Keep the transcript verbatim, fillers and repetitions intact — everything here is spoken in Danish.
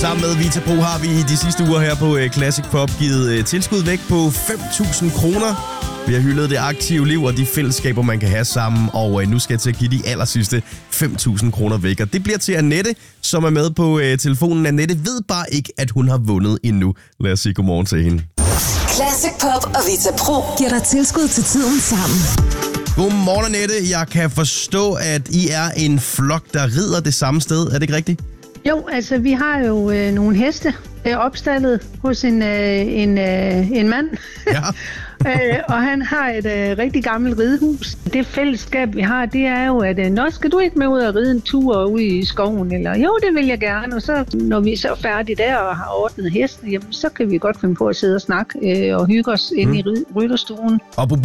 Sammen med Vita Pro har vi i de sidste uger her på Classic Pop givet tilskud væk på fem tusind kroner. Vi har hyldet det aktive liv og de fællesskaber, man kan have sammen, og nu skal jeg til at give de allersidste fem tusind kroner væk. Og det bliver til Annette, som er med på øh, telefonen. Annette ved bare ikke, at hun har vundet endnu. Lad os sige godmorgen til hende. Classic Pop og Vita Pro giver dig tilskud til tiden sammen. Godmorgen, Annette. Jeg kan forstå, at I er en flok, der rider det samme sted. Er det ikke rigtigt? Jo, altså vi har jo øh, nogle heste øh, opstallet hos en, øh, en, øh, en mand. Ja. øh, og han har et øh, rigtig gammelt ridehus. Det fællesskab, vi har, det er jo, at øh, nå, skal du ikke med ud og ride en tur ude i skoven? Eller jo, det vil jeg gerne. Og så, når vi er så færdige der og har ordnet hesten, jamen, så kan vi godt finde på at sidde og snakke øh, og hygge os mm. inde i rytterstuen. Og